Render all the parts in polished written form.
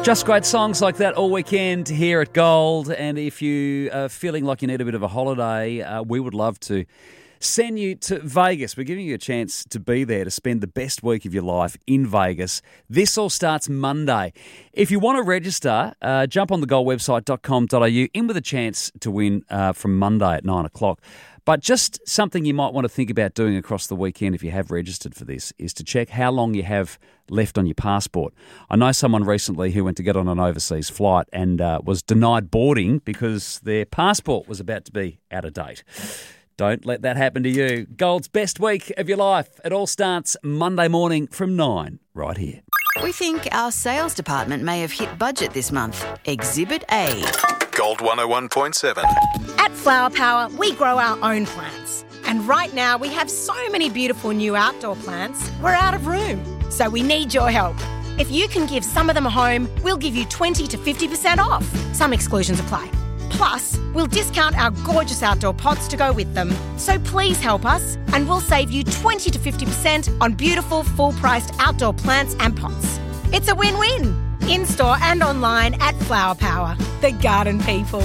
Just great songs like that all weekend here at Gold. And if you are feeling like you need a bit of a holiday, we would love to send you to Vegas. We're giving you a chance to be there to spend the best week of your life in Vegas. This all starts Monday. If you want to register, jump on the goldwebsite.com.au in with a chance to win from Monday at 9 o'clock. But just something you might want to think about doing across the weekend if you have registered for this is to check how long you have left on your passport. I know someone recently who went to get on an overseas flight and was denied boarding because their passport was about to be out of date. Don't let that happen to you. Gold's best week of your life. It all starts Monday morning from 9 right here. We think our sales department may have hit budget this month. Exhibit A. Gold 101.7. At Flower Power, we grow our own plants. And right now, we have so many beautiful new outdoor plants, we're out of room. So we need your help. If you can give some of them a home, we'll give you 20 to 50% off. Some exclusions apply. Plus, we'll discount our gorgeous outdoor pots to go with them. So please help us, and we'll save you 20 to 50% on beautiful, full-priced outdoor plants and pots. It's a win-win. In-store and online at Flower Power, the garden people.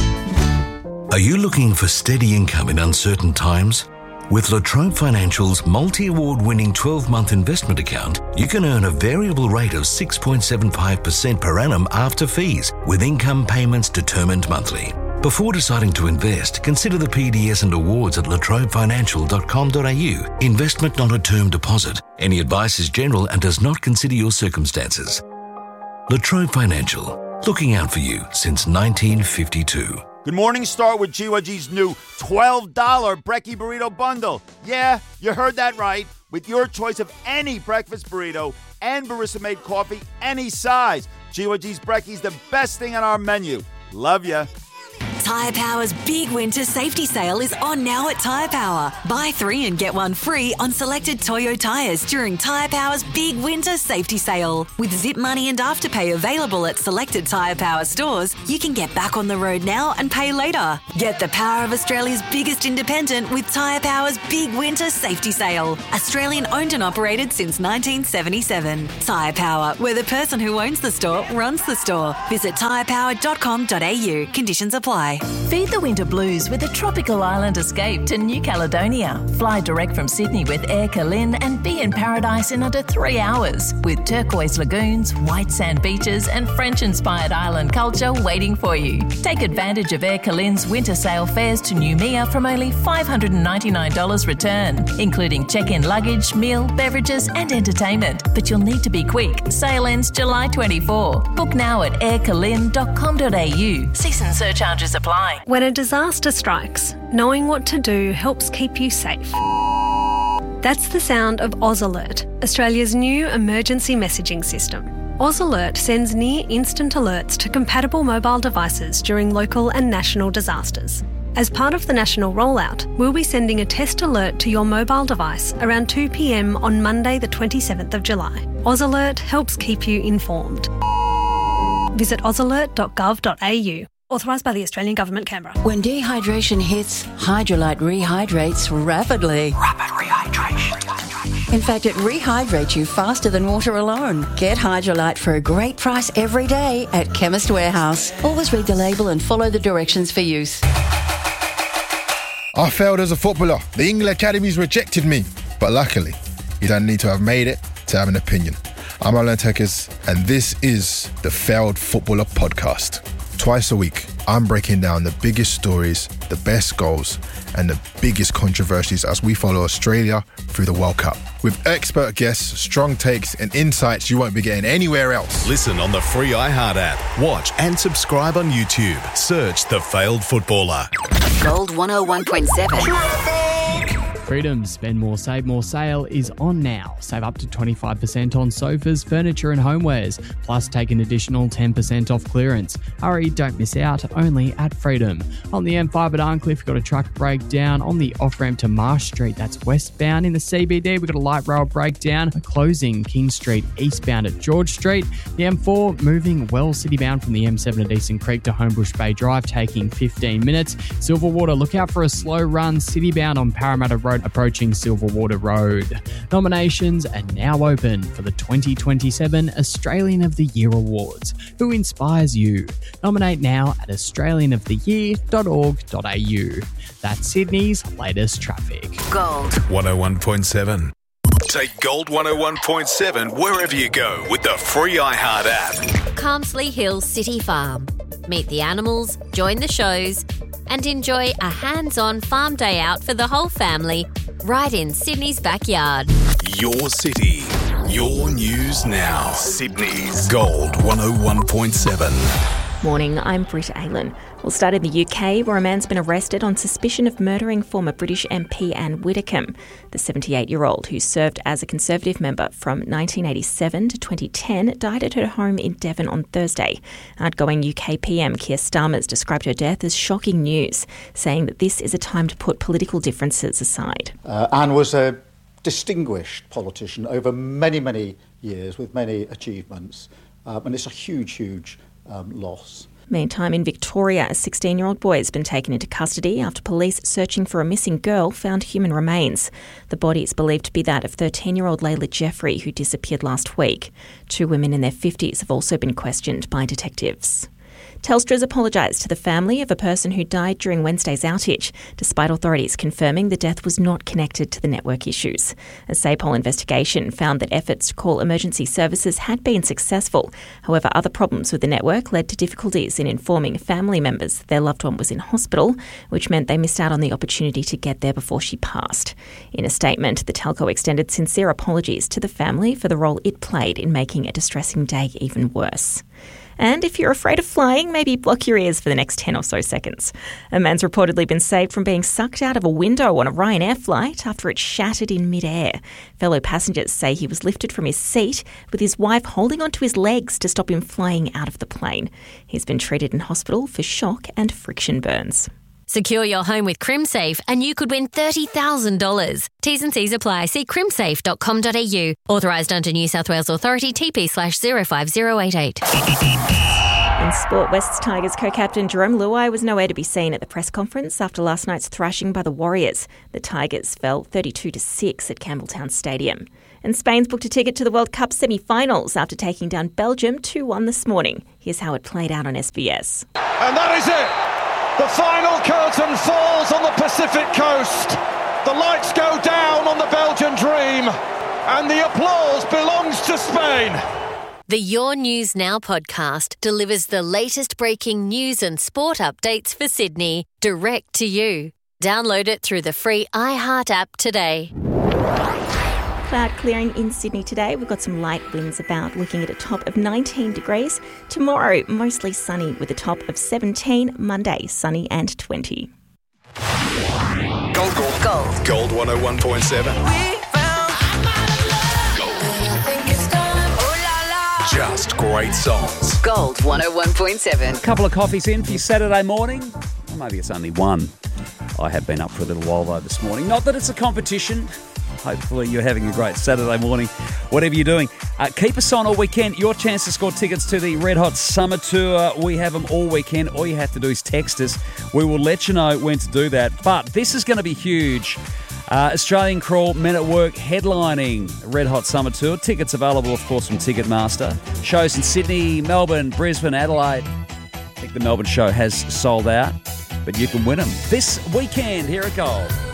Are you looking for steady income in uncertain times? With La Trobe Financial's multi-award-winning 12-month investment account, you can earn a variable rate of 6.75% per annum after fees, with income payments determined monthly. Before deciding to invest, consider the PDS and awards at latrobefinancial.com.au. Investment not a term deposit. Any advice is general and does not consider your circumstances. La Trobe Financial, looking out for you since 1952. Good morning, start with GYG's new $12 Brekkie Burrito Bundle. Yeah, you heard that right. With your choice of any breakfast burrito and barista-made coffee, any size. GYG's Brekkie's the best thing on our menu. Love ya. Tyre Power's big winter safety sale is on now at Tyre Power. Buy 3 and get 1 free on selected Toyo tyres during Tyre Power's big winter safety sale. With Zip Money and Afterpay available at selected Tyre Power stores, you can get back on the road now and pay later. Get the power of Australia's biggest independent with Tyre Power's big winter safety sale. Australian owned and operated since 1977. Tyre Power, where the person who owns the store runs the store. Visit tyrepower.com.au. Conditions apply. Feed the winter blues with a tropical island escape to New Caledonia. Fly direct from Sydney with Air Calin and be in paradise in under 3 hours with turquoise lagoons, white sand beaches and French-inspired island culture waiting for you. Take advantage of Air Calin's winter sale fares to Noumea from only $599 return, including check-in luggage, meal, beverages and entertainment. But you'll need to be quick. Sale ends July 24. Book now at aircalin.com.au. Season surcharges apply. When a disaster strikes, knowing what to do helps keep you safe. That's the sound of Oz Alert, Australia's new emergency messaging system. Oz Alert sends near-instant alerts to compatible mobile devices during local and national disasters. As part of the national rollout, we'll be sending a test alert to your mobile device around 2 p.m. on Monday the 27th of July. Oz Alert helps keep you informed. Visit ozalert.gov.au. Authorised by the Australian Government, Canberra. When dehydration hits, Hydrolite rehydrates rapidly. Rapid rehydration. In fact, it rehydrates you faster than water alone. Get Hydrolite for a great price every day at Chemist Warehouse. Always read the label and follow the directions for use. I failed as a footballer. The England Academies rejected me. But luckily, you don't need to have made it to have an opinion. I'm Alan Tekers, and this is the Failed Footballer Podcast. Twice a week, I'm breaking down the biggest stories, the best goals, and the biggest controversies as we follow Australia through the World Cup. With expert guests, strong takes, and insights you won't be getting anywhere else. Listen on the free iHeart app. Watch and subscribe on YouTube. Search The Failed Footballer. Gold 101.7. Freedom's Spend More, Save More sale is on now. Save up to 25% on sofas, furniture and homewares, plus take an additional 10% off clearance. Hurry, don't miss out, only at Freedom. On the M5 at Arncliffe, we've got a truck breakdown. On the off-ramp to Marsh Street, that's westbound. In the CBD, we've got a light rail breakdown, closing King Street eastbound at George Street. The M4 moving well citybound from the M7 at Eastern Creek to Homebush Bay Drive, taking 15 minutes. Silverwater, look out for a slow run citybound on Parramatta Road restaurant approaching Silverwater Road. Nominations are now open for the 2027 Australian of the Year Awards. Who inspires you? Nominate now at australianoftheyear.org.au. That's Sydney's latest traffic. Gold 101.7. Take Gold 101.7 wherever you go with the free iHeart app. Carmsley Hills City Farm. Meet the animals, join the shows, and enjoy a hands-on farm day out for the whole family right in Sydney's backyard. Your city, your news now. Sydney's Gold 101.7. Morning, I'm Britt Aylan. We'll start in the UK, where a man's been arrested on suspicion of murdering former British MP Anne Widdecombe. The 78-year-old, who served as a Conservative member from 1987 to 2010, died at her home in Devon on Thursday. Outgoing UK PM Keir Starmer's described her death as shocking news, saying that this is a time to put political differences aside. Anne was a distinguished politician over many, many years with many achievements, and it's a huge loss. Meantime, in Victoria, a 16-year-old boy has been taken into custody after police searching for a missing girl found human remains. The body is believed to be that of 13-year-old Layla Jeffrey, who disappeared last week. 2 women in their 50s have also been questioned by detectives. Telstra's apologised to the family of a person who died during Wednesday's outage, despite authorities confirming the death was not connected to the network issues. A SAPOL investigation found that efforts to call emergency services had been successful. However, other problems with the network led to difficulties in informing family members that their loved one was in hospital, which meant they missed out on the opportunity to get there before she passed. In a statement, the telco extended sincere apologies to the family for the role it played in making a distressing day even worse. And if you're afraid of flying, maybe block your ears for the next 10 or so seconds. A man's reportedly been saved from being sucked out of a window on a Ryanair flight after it shattered in midair. Fellow passengers say he was lifted from his seat with his wife holding onto his legs to stop him flying out of the plane. He's been treated in hospital for shock and friction burns. Secure your home with CrimSafe and you could win $30,000. T's and C's apply. See crimsafe.com.au. Authorised under New South Wales Authority TP/05088. In sport, West's Tigers co-captain Jerome Luai was nowhere to be seen at the press conference after last night's thrashing by the Warriors. The Tigers fell 32-6 at Campbelltown Stadium. And Spain's booked a ticket to the World Cup semi-finals after taking down Belgium 2-1 this morning. Here's how it played out on SBS. And that is it! The final curtain falls on the Pacific coast. The lights go down on the Belgian dream. And the applause belongs to Spain. The Your News Now podcast delivers the latest breaking news and sport updates for Sydney direct to you. Download it through the free iHeart app today. Cloud clearing in Sydney today. We've got some light winds about, looking at a top of 19 degrees. Tomorrow, mostly sunny with a top of 17. Monday, sunny and 20. Gold 101.7. Just great songs. Gold 101.7. A couple of coffees in for your Saturday morning. Or maybe it's only one. I have been up for a little while though this morning. Not that it's a competition. Hopefully you're having a great Saturday morning, whatever you're doing. Keep us on all weekend. Your chance to score tickets to the Red Hot Summer Tour. We have them all weekend. All you have to do is text us. We will let you know when to do that. But this is going to be huge. Australian Crawl Men at Work headlining Red Hot Summer Tour. Tickets available, of course, from Ticketmaster. Shows in Sydney, Melbourne, Brisbane, Adelaide. I think the Melbourne show has sold out, but you can win them this weekend here at Gold.